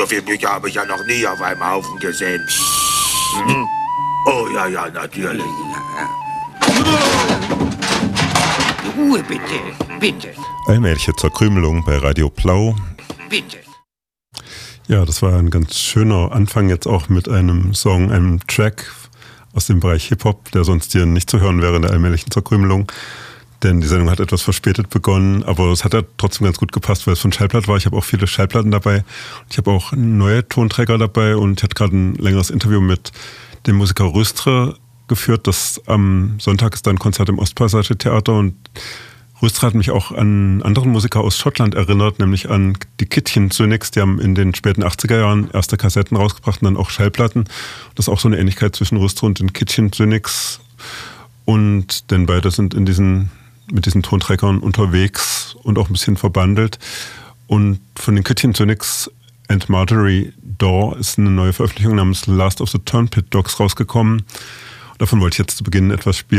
So viele Bücher habe ich ja noch nie auf einem Haufen gesehen. Hm? Oh ja, natürlich. Ruhe bitte. Allmähliche Zerkrümelung bei Radio Blau. Bitte. Ja, das war ein ganz schöner Anfang jetzt auch mit einem Song, einem Track aus dem Bereich Hip-Hop, der sonst hier nicht zu hören wäre in der allmählichen Zerkrümelung. Denn die Sendung hat etwas verspätet begonnen, aber es hat ja trotzdem ganz gut gepasst, weil es von Schallplatte war. Ich habe auch viele Schallplatten dabei. Ich habe auch neue Tonträger dabei und ich hatte gerade ein längeres Interview mit dem Musiker Rüstre geführt. Das am Sonntag ist dann ein Konzert im Ostpassage Theater und Rüstre hat mich auch an anderen Musiker aus Schottland erinnert, nämlich an die Kitchen Cynics. Die haben in den späten 80er Jahren erste Kassetten rausgebracht und dann auch Schallplatten. Das ist auch so eine Ähnlichkeit zwischen Rüstre und den Kitchen Cynics. Und denn beide sind mit diesen Tonträgern unterwegs und auch ein bisschen verbandelt. Und von den Kitchen Cynics and Marjorie Daw ist eine neue Veröffentlichung namens Last of the Turnpit Dogs rausgekommen. Davon wollte ich jetzt zu Beginn etwas spielen.